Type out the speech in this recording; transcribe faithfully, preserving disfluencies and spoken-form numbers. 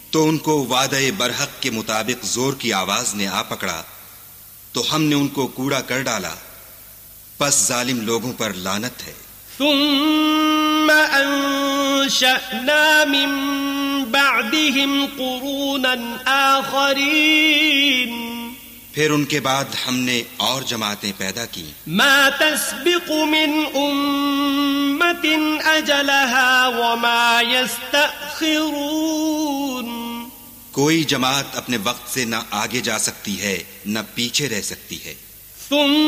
तो उनको वादे बरहक के मुताबिक जोर की आवाज ने आ पकड़ा तो हमने उनको कूड़ा कर डाला। बस जालिम लोगों पर लानत है। सुम्मा अंशअना मिन बअदिहिम कुरूनन आखरीन, फिर उनके बाद हमने और जमातें पैदा की। मा तस्बिकु मिन उम्मतिन अजलहा व मा यस्तअखिरून, कोई जमात अपने वक्त से न आगे जा सकती है न पीछे रह सकती है।